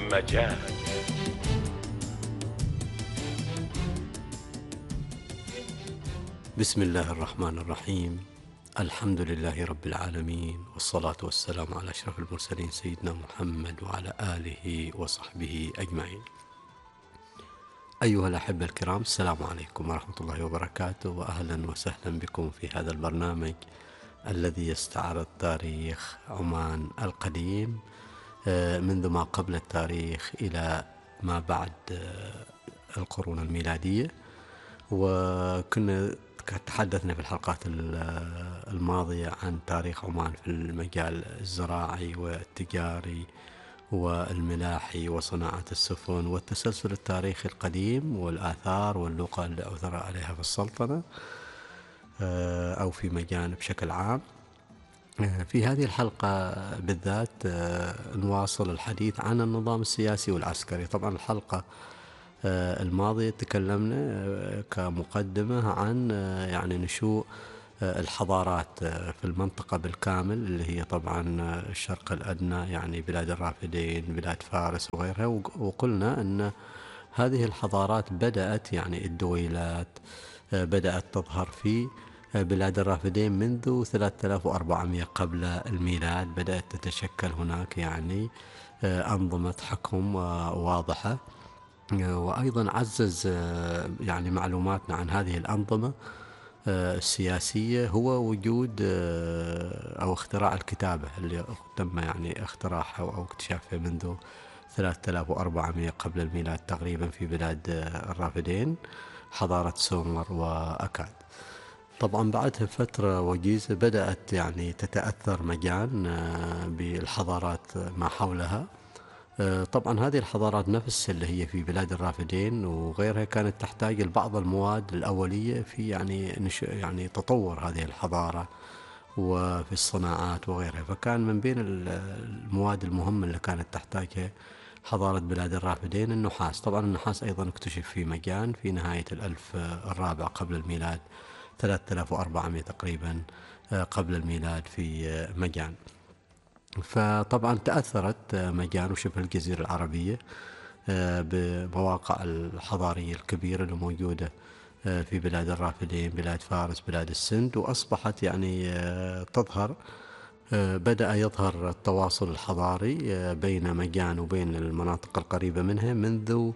مجال. بسم الله الرحمن الرحيم. الحمد لله رب العالمين، والصلاة والسلام على أشرف المرسلين سيدنا محمد وعلى آله وصحبه أجمعين. أيها الأحبة الكرام، السلام عليكم ورحمة الله وبركاته، وأهلا وسهلا بكم في هذا البرنامج الذي يستعرض تاريخ عمان القديم منذ ما قبل التاريخ إلى ما بعد القرون الميلادية. وكنا تحدثنا في الحلقات الماضية عن تاريخ عمان في المجال الزراعي والتجاري والملاحي وصناعة السفن والتسلسل التاريخي القديم والآثار واللغة اللي أثر عليها في السلطنة أو في مجال بشكل عام. في هذه الحلقة بالذات نواصل الحديث عن النظام السياسي والعسكري. طبعا الحلقة الماضية تكلمنا كمقدمة عن يعني نشوء الحضارات في المنطقة بالكامل، اللي هي طبعا الشرق الأدنى، يعني بلاد الرافدين، بلاد فارس وغيرها. وقلنا أن هذه الحضارات بدأت، يعني الدويلات بدأت تظهر في بلاد الرافدين منذ 3400 قبل الميلاد. بدأت تتشكل هناك يعني أنظمة حكم واضحة. وأيضا عزز يعني معلوماتنا عن هذه الأنظمة السياسية هو وجود أو اختراع الكتابة اللي تم يعني اختراعها أو اكتشافها منذ 3400 قبل الميلاد تقريبا في بلاد الرافدين، حضارة سومر وأكاد. طبعا بعدها فترة وجيزة بدأت يعني تتأثر مجان بالحضارات ما حولها. طبعا هذه الحضارات نفس اللي هي في بلاد الرافدين وغيرها كانت تحتاج لبعض المواد الأولية في يعني تطور هذه الحضارة وفي الصناعات وغيرها. فكان من بين المواد المهمة اللي كانت تحتاجها حضارة بلاد الرافدين النحاس. طبعا النحاس أيضا اكتشف في مجان في نهاية الألف الرابع قبل الميلاد، 3400 تقريبا قبل الميلاد في مجان. فطبعا تأثرت مجان وشبه الجزيرة العربية بمواقع الحضارية الكبيرة اللي موجودة في بلاد الرافدين، بلاد فارس، بلاد السند، وأصبحت يعني تظهر. بدأ يظهر التواصل الحضاري بين مجان وبين المناطق القريبة منها منذ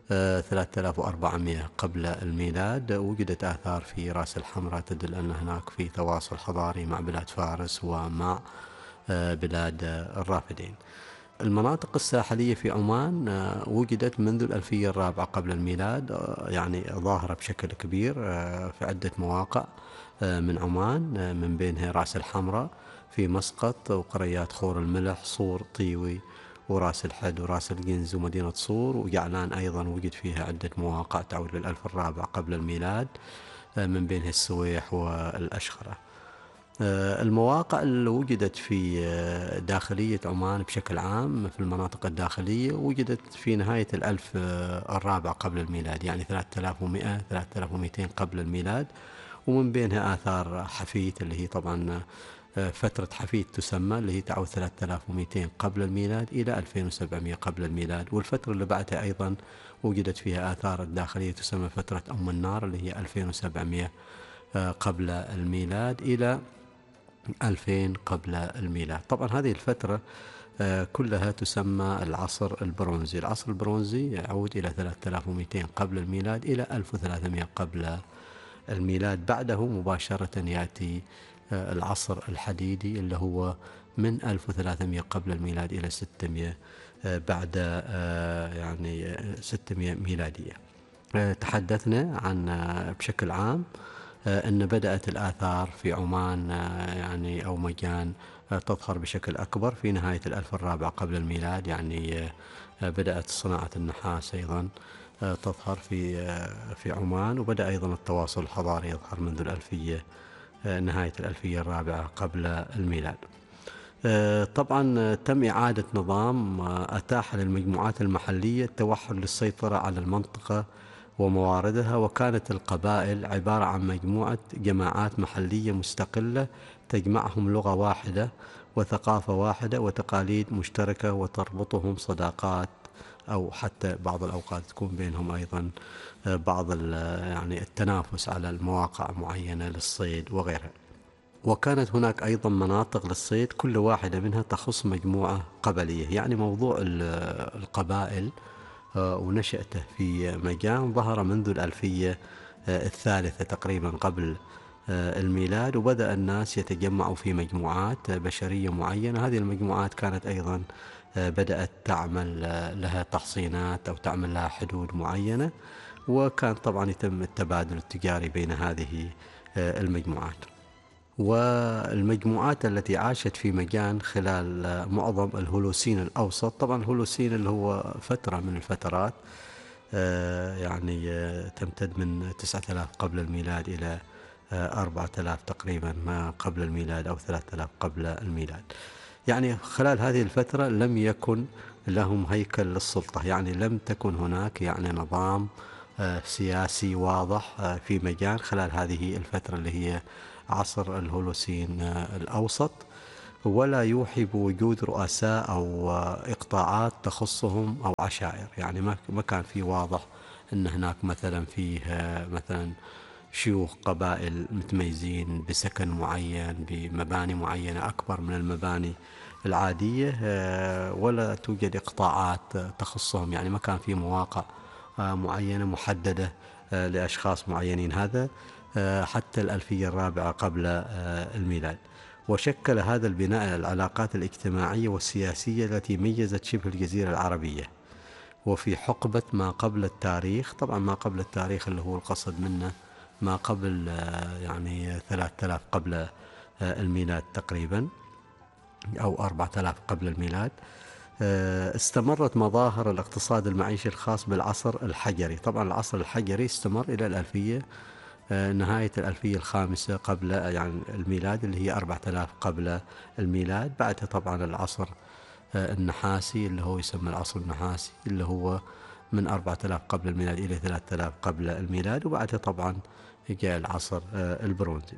3400 قبل الميلاد. وجدت آثار في رأس الحمراء تدل أن هناك في تواصل حضاري مع بلاد فارس ومع بلاد الرافدين. المناطق الساحلية في عمان وجدت منذ الألفية الرابعة قبل الميلاد، يعني ظاهرة بشكل كبير في عدة مواقع من عمان، من بينها رأس الحمراء في مسقط وقريات خور الملح، صور، طيوي، وراس الحد وراس الجنز ومدينة صور. وجعلان أيضا وجد فيها عدة مواقع تعود للألف الرابع قبل الميلاد، من بينها السويح والأشخرة. المواقع اللي وجدت في داخلية عمان بشكل عام في المناطق الداخلية وجدت في نهاية الألف الرابع قبل الميلاد، يعني 3100 3200 قبل الميلاد. ومن بينها آثار حفيت اللي هي طبعا فترة حفيد تسمى، اللي هي تعود 3200 قبل الميلاد إلى 2700 قبل الميلاد. والفترة اللي بعدها أيضا وجدت فيها آثار الداخلية تسمى فترة أم النار، اللي هي 2700 قبل الميلاد إلى 2000 قبل الميلاد. طبعا هذه الفترة كلها تسمى العصر البرونزي. العصر البرونزي يعود إلى 3200 قبل الميلاد إلى 1300 قبل الميلاد. بعده مباشرة يأتي العصر الحديدي اللي هو من 1300 قبل الميلاد إلى 600 بعد يعني 600 ميلادية. تحدثنا عن بشكل عام أن بدأت الآثار في عمان يعني أو مجان تظهر بشكل أكبر في نهاية الألف الرابع قبل الميلاد. يعني بدأت صناعة النحاس أيضا تظهر في عمان، وبدأ أيضا التواصل الحضاري يظهر منذ الألفية، نهاية الألفية الرابعة قبل الميلاد. طبعا تم إعادة نظام أتاح للمجموعات المحلية التوحد للسيطرة على المنطقة ومواردها، وكانت القبائل عبارة عن مجموعة جماعات محلية مستقلة تجمعهم لغة واحدة وثقافة واحدة وتقاليد مشتركة وتربطهم صداقات أو حتى بعض الأوقات تكون بينهم أيضا بعض يعني التنافس على المواقع معينة للصيد وغيرها. وكانت هناك أيضا مناطق للصيد كل واحدة منها تخص مجموعة قبلية. يعني موضوع القبائل ونشأته في مجان ظهر منذ الألفية الثالثة تقريبا قبل الميلاد، وبدأ الناس يتجمعوا في مجموعات بشرية معينة. هذه المجموعات كانت أيضا بدأت تعمل لها تحصينات أو تعمل لها حدود معينة، وكان طبعا يتم التبادل التجاري بين هذه المجموعات. والمجموعات التي عاشت في مجان خلال معظم الهولوسين الأوسط، طبعا الهولوسين اللي هو فترة من الفترات يعني تمتد من 9000 قبل الميلاد إلى 4000 تقريبا ما قبل الميلاد أو 3000 قبل الميلاد. يعني خلال هذه الفترة لم يكن لهم هيكل للسلطة، يعني لم تكن هناك يعني نظام سياسي واضح في مجان خلال هذه الفترة اللي هي عصر الهولوسين الأوسط، ولا يوحي بوجود رؤساء أو إقطاعات تخصهم أو عشائر. يعني ما كان في واضح أن هناك مثلا فيه مثلا شيوخ قبائل متميزين بسكن معين بمباني معينة أكبر من المباني العادية، ولا توجد إقطاعات تخصهم. يعني ما كان في مواقع معينة محددة لأشخاص معينين. هذا حتى الألفية الرابعة قبل الميلاد. وشكل هذا البناء العلاقات الاجتماعية والسياسية التي ميزت شبه الجزيرة العربية. وفي حقبة ما قبل التاريخ، طبعا ما قبل التاريخ اللي هو القصد منه ما قبل يعني 3000 قبل الميلاد تقريبا أو 4000 قبل الميلاد، استمرت مظاهر الاقتصاد المعيشي الخاص بالعصر الحجري. طبعا العصر الحجري استمر إلى الألفية نهاية الألفية الخامسة قبل يعني الميلاد اللي هي 4000 قبل الميلاد. بعدها طبعا العصر النحاسي اللي هو يسمى العصر النحاسي اللي هو من 4000 قبل الميلاد إلى 3000 قبل الميلاد، وبعدها طبعا جاء العصر البرونزي.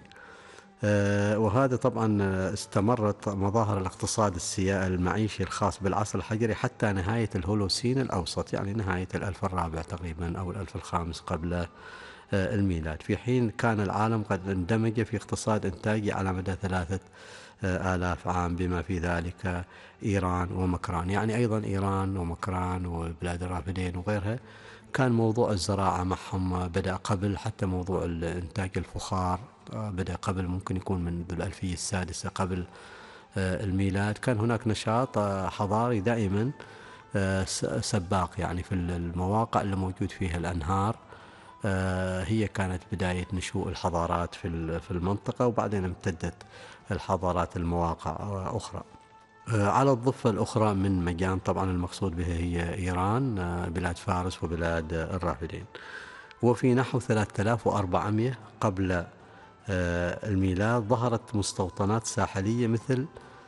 وهذا طبعا استمرت مظاهر الاقتصاد المعيشي الخاص بالعصر الحجري حتى نهاية الهولوسين الأوسط، يعني نهاية الألف الرابع تقريبا أو الألف الخامس قبل الميلاد، في حين كان العالم قد اندمج في اقتصاد إنتاجي على مدى 3000 عام بما في ذلك إيران ومكران. يعني أيضا إيران ومكران وبلاد الرافدين وغيرها كان موضوع الزراعة معهم بدأ قبل، حتى موضوع إنتاج الفخار بدأ قبل، ممكن يكون منذ الألفية السادسة قبل الميلاد. كان هناك نشاط حضاري دائما سباق، يعني في المواقع اللي موجود فيها الأنهار هي كانت بداية نشوء الحضارات في المنطقة، وبعدين امتدت الحضارات المواقع أخرى. على الضفة الأخرى من مجان طبعا المقصود بها هي إيران، بلاد فارس وبلاد الرافدين. وفي نحو 3400 قبل الميلاد ظهرت مستوطنات ساحلية مثل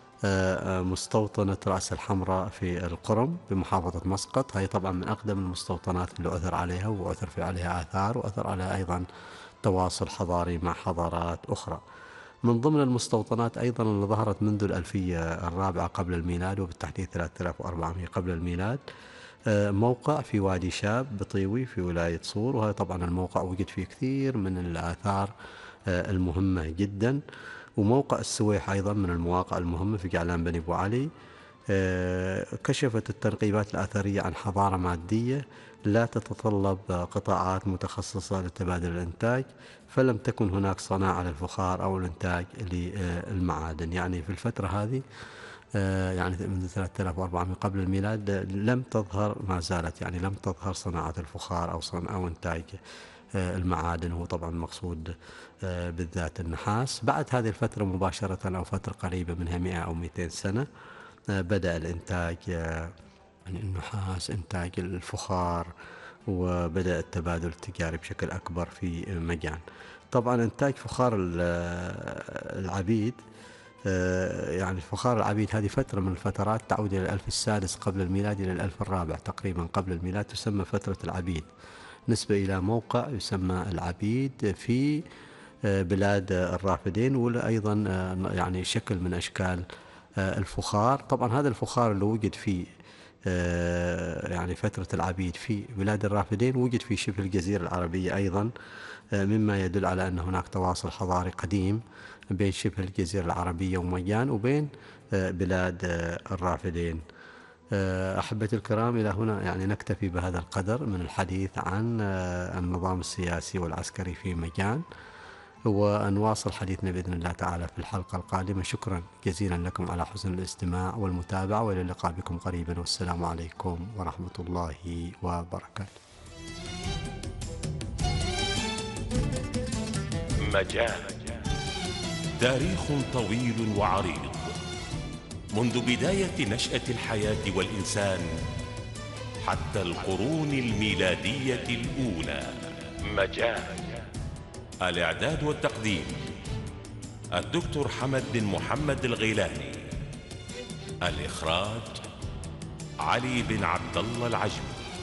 مستوطنة رأس الحمراء في القرم بمحافظة مسقط. هي طبعا من أقدم المستوطنات اللي عثر عليها، وعثر في عليها آثار، وعثر عليها أيضا تواصل حضاري مع حضارات أخرى. من ضمن المستوطنات أيضا اللي ظهرت منذ الألفية الرابعة قبل الميلاد وبالتحديد 3400 قبل الميلاد موقع في وادي شاب بطيوي في ولاية صور. وهذا طبعا الموقع وجد فيه كثير من الآثار المهمة جدا. وموقع السويح أيضا من المواقع المهمة في جعلان بني أبو علي. كشفت التنقيبات الأثرية عن حضارة مادية لا تتطلب قطاعات متخصصة لتبادل الإنتاج، فلم تكن هناك صناعة للفخار أو الإنتاج للمعادن. يعني في الفترة هذه يعني منذ 3400 قبل الميلاد لم تظهر، ما زالت يعني لم تظهر صناعة الفخار أو إنتاج المعادن، هو طبعا المقصود بالذات النحاس. بعد هذه الفترة مباشرة أو فترة قريبة منها 100 أو 200 سنة بدأ الإنتاج يعني النحاس، إنتاج الفخار، وبدأ التبادل التجاري بشكل أكبر في مجان. طبعا إنتاج فخار العبيد يعني فخار العبيد هذه فترة من الفترات تعود إلى الألف السادس قبل الميلاد إلى الألف الرابع تقريبا قبل الميلاد، تسمى فترة العبيد نسبة إلى موقع يسمى العبيد في بلاد الرافدين، ولا أيضا يعني شكل من أشكال الفخار. طبعا هذا الفخار اللي وجد في يعني فترة العبيد في بلاد الرافدين وجد في شبه الجزيرة العربية أيضا، مما يدل على أن هناك تواصل حضاري قديم بين شبه الجزيرة العربية وميان وبين بلاد الرافدين. أحبتي الكرام، إلى هنا يعني نكتفي بهذا القدر من الحديث عن النظام السياسي والعسكري في ميان، ونواصل حديثنا بإذن الله تعالى في الحلقة القادمة. شكرا جزيلا لكم على حسن الاستماع والمتابعة، وإلى اللقاء بكم قريبا، والسلام عليكم ورحمة الله وبركاته. مجال تاريخ طويل وعريض منذ بداية نشأة الحياة والإنسان حتى القرون الميلادية الأولى. مجال الإعداد والتقديم الدكتور حمد بن محمد الغيلاني. الإخراج علي بن عبد الله العجمي.